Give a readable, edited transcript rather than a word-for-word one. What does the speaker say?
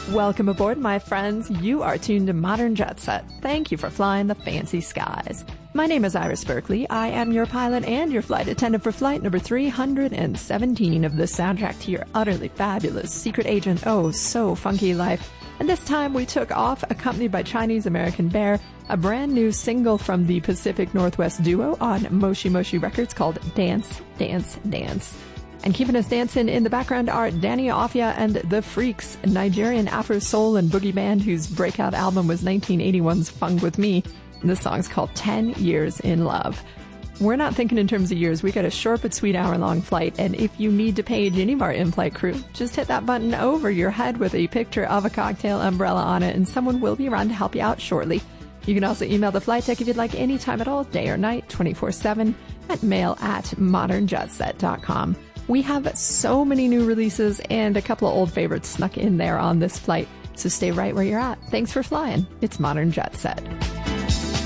Welcome aboard, my friends. You are tuned to Modern Jet Set. Thank you for flying the fancy skies. My name is Iris Berkeley. I am your pilot and your flight attendant for flight number 317 of the soundtrack to your utterly fabulous secret agent, oh so funky life. And this time we took off accompanied by Chinese American Bear, a brand new single from the Pacific Northwest duo on Moshi Moshi Records called Dance, Dance, Dance. And keeping us dancing in the background are Danny Afia and The Freaks, a Nigerian Afro soul and boogie band whose breakout album was 1981's Fung With Me. And this song's called 10 Years in Love. We're not thinking in terms of years. We got a short but sweet hour-long flight, and if you need to page any of our in-flight crew, just hit that button over your head with a picture of a cocktail umbrella on it, and someone will be around to help you out shortly. You can also email the flight deck if you'd like any time at all, day or night, 24/7, at mail@modernjetset.com. We have so many new releases and a couple of old favorites snuck in there on this flight, so stay right where you're at. Thanks for flying. It's Modern Jet Set.